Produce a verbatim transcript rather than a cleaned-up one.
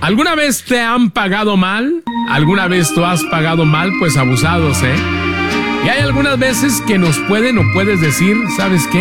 ¿Alguna vez te han pagado mal? ¿Alguna vez tú has pagado mal? Pues abusados, ¿eh? Y hay algunas veces que nos pueden o puedes decir, ¿sabes qué?